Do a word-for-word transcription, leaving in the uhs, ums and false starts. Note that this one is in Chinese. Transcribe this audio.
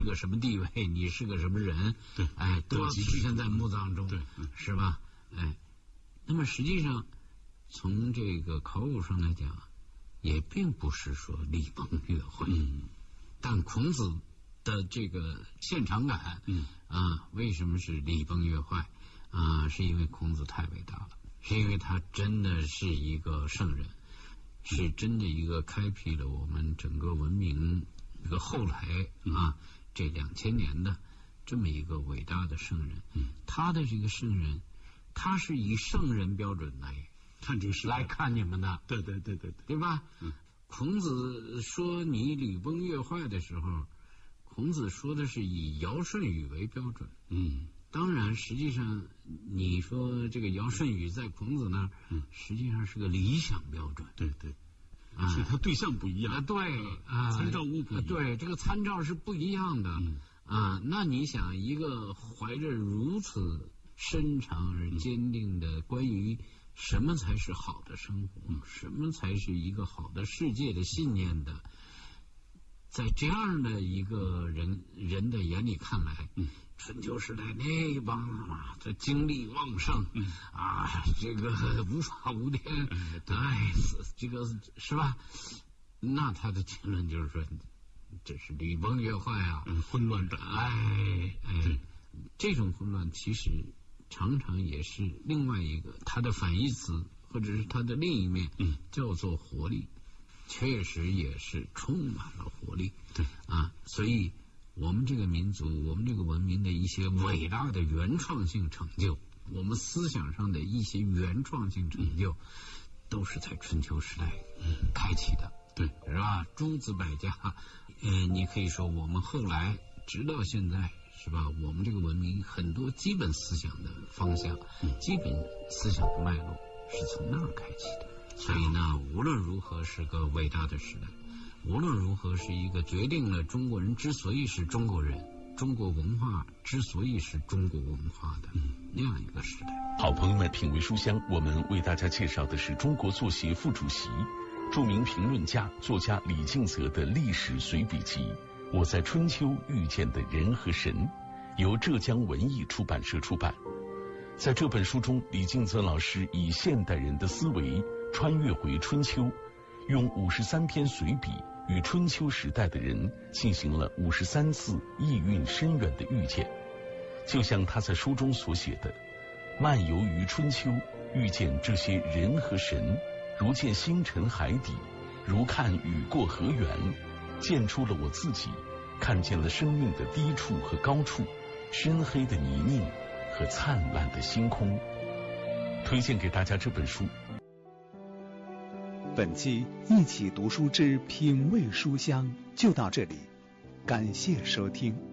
个什么地位，你是个什么人， 对， 哎，都要体现在墓葬中， 对， 是吧？哎，那么实际上从这个考古上来讲，也并不是说礼崩乐坏， 嗯， 但孔子的这个现场感， 嗯啊，为什么是礼崩乐坏啊？是因为孔子太伟大了，是因为他真的是一个圣人，是真的一个开辟了我们整个文明这个后来啊这两千年的这么一个伟大的圣人。 嗯， 他的这个圣人，他是以圣人标准来看这个时代来看你们的， 对对对对对， 对吧？ 嗯， 孔子说你礼崩乐坏的时候，孔子说的是以尧舜禹为标准。 嗯， 当然，实际上你说这个尧舜禹在孔子那儿， 嗯， 实际上是个理想标准。 对对， 啊， 是他对象不一样， 啊，对啊， 参照物不一样， 对，这个参照是不一样的。 嗯啊，那你想，一个怀着如此深长而坚定的关于什么才是好的生活， 嗯， 什么才是一个好的世界的信念的，在这样的一个人人的眼里看来， 嗯， 春秋时代那帮啊，这精力旺盛， 嗯啊，这个无法无天， 哎， 哎，这个是吧？那他的结论就是说，这是礼崩乐坏啊， 嗯，混乱的， 哎哎，这种混乱其实常常也是另外一个它的反义词，或者是它的另一面， 嗯， 叫做活力，确实也是充满了活力。 对啊，所以我们这个民族，我们这个文明的一些伟大的原创性成就，我们思想上的一些原创性成就，嗯，都是在春秋时代开启的。 对， 是吧？诸子百家，嗯、呃，你可以说我们后来直到现在，是吧？我们这个文明很多基本思想的方向， 嗯， 基本思想的脉络是从那儿开启的。所以呢，无论如何是个伟大的时代，无论如何是一个决定了中国人之所以是中国人，中国文化之所以是中国文化的那样一个时代。 好朋友们，品味书香，我们为大家介绍的是中国作协副主席、著名评论家、作家李敬泽的历史随笔集《我在春秋遇见的人和神》，由浙江文艺出版社出版。在这本书中，李敬泽老师以现代人的思维穿越回春秋，用五十三篇随笔与春秋时代的人进行了五十三次意蕴深远的遇见。就像他在书中所写的，漫游于春秋，遇见这些人和神，如见星辰海底，如看雨过河源，见出了我自己，看见了生命的低处和高处，深黑的泥泞和灿烂的星空。推荐给大家这本书。 本期一起读书之品味书香就到这里，感谢收听。